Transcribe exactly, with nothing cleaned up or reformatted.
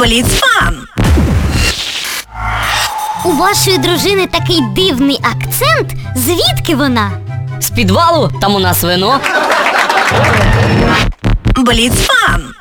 Бліцфан. У вашої дружини такий дивний акцент. Звідки вона? З підвалу, там у нас вино. Бліцфан.